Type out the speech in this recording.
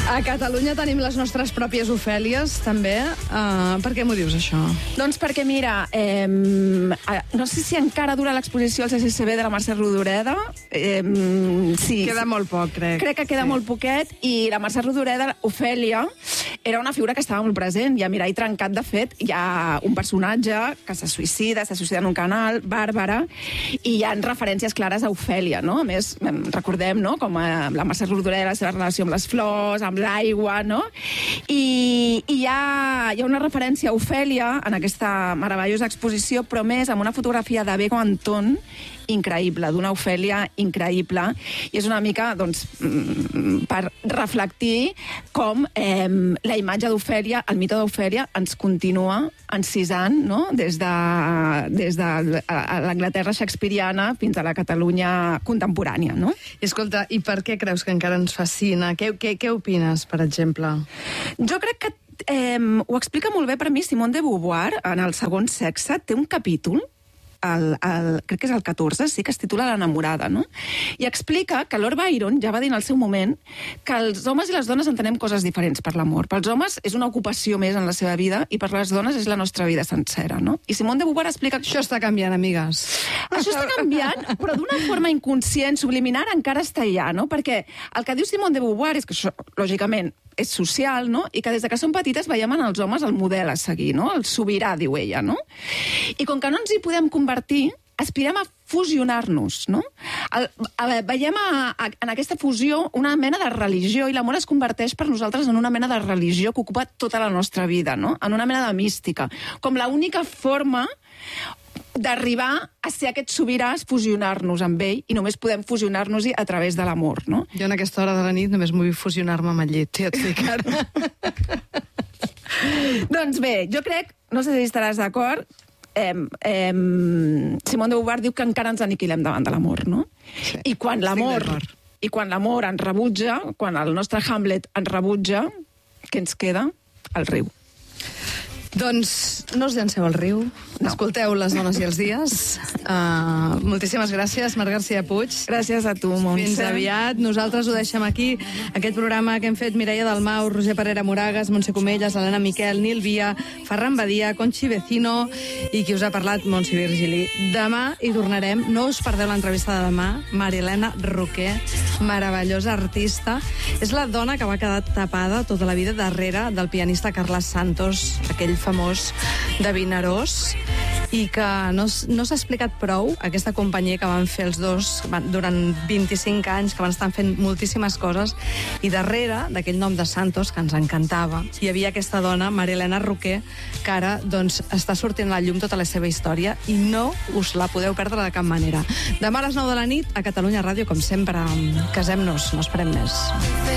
A Catalunya tenim les nostres pròpies Ofèlies, també. Per què m'ho dius, això? Doncs perquè, mira, no sé si encara dura l'exposició al CCCB de la Mercè Rodoreda. Sí. Queda molt poc, crec. Crec que queda molt poquet, i la Mercè Rodoreda, Ofèlia, era una figura que estava molt present, i a Mirall Trencat, de fet, hi ha un personatge que se suïcida en un canal, Bàrbara, i hi ha referències clares a Ofèlia, no? A més, recordem, no?, com la Mercè Rodoreda, la seva relació amb les flors, amb l'aigua, no? I hi ha una referència a Ofèlia en aquesta meravellosa exposició, però més amb una fotografia de Bego Anton, increïble, d'una Ofèlia increïble, i és una mica, doncs, per reflectir com la imatge d'Ofèlia, el mite d'Ofèlia, ens continua encisant, no?, des de l'Anglaterra shakespeariana fins a la Catalunya contemporània, no? I escolta, i per què creus que encara ens fascina? Què opines, per exemple? Jo crec que ho explica molt bé per mi Simone de Beauvoir, en El segon sexe, té un capítol, crec que és el 14, sí, que es titula L'enamorada, no? I explica que Lord Byron ja va dir en el seu moment que els homes i les dones entenem coses diferents per l'amor. Pels homes és una ocupació més en la seva vida i per les dones és la nostra vida sencera, no? I Simone de Beauvoir explica... Això està canviant, amigues. Això està canviant, però d'una forma inconscient, subliminar, encara està allà, no? Perquè el que diu Simone de Beauvoir és que això, lògicament, és social, no? I que des que som petites veiem en els homes el model a seguir, no? El sobirà, diu ella, no? I com que no ens hi podem convertir, aspirem a fusionar-nos, no? Veiem en aquesta fusió una mena de religió, i l'amor es converteix per nosaltres en una mena de religió que ocupa tota la nostra vida, no? En una mena de mística. Com l'única forma d'arribar a ser aquest sobirà és fusionar-nos amb ell, i només podem fusionar-nos-hi a través de l'amor, no? Jo en aquesta hora de la nit només vull fusionar-me amb el llit, ja et dic ara. Doncs bé, jo crec, no sé si estaràs d'acord, Simone de Beauvoir diu que encara ens aniquilem davant de l'amor, no? Sí, I quan l'amor ens rebutja, quan el nostre Hamlet ens rebutja, què ens queda? El riu. Doncs no us llanceu al riu, no. Escolteu Les dones i els dies. Moltíssimes gràcies, Marc García Puig. Gràcies a tu, Montse. Fins aviat. Nosaltres ho deixem aquí, aquest programa que hem fet Mireia Dalmau, Roger Parera Moragas, Montse Comelles, Helena Miquel, Nil Via, Ferran Badia, Conchi Vecino, i qui us ha parlat, Montse Virgili. Demà hi tornarem, no us perdeu l'entrevista de demà, Marilena Roquer, meravellosa artista. És la dona que va quedar tapada tota la vida darrere del pianista Carles Santos, aquell famós de Vinaròs, i que no s'ha explicat prou aquesta companyia que van fer els dos durant 25 anys, que van estar fent moltíssimes coses, i darrere d'aquell nom de Santos, que ens encantava, hi havia aquesta dona, Marilena Roquer, que ara doncs, està sortint a la llum tota la seva història, i no us la podeu perdre de cap manera. Demà a les 9 de la nit, a Catalunya Ràdio, com sempre, casem-nos, no esperem més.